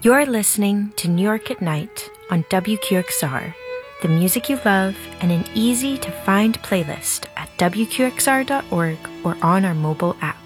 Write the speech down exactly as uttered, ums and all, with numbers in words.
You're listening to New York at Night on W Q X R, the music you love and an easy-to-find playlist at W Q X R dot org or on our mobile app.